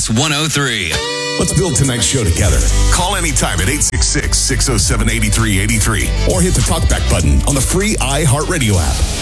Kicks 103. Let's build tonight's show together. Call anytime at 866-607-8383 or hit the talkback button on the free iHeartRadio app.